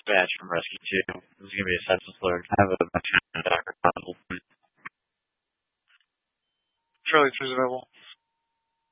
badge from Rescue 2. This is going to be a senseless load. I have a attacker possible. Charlie 3's available.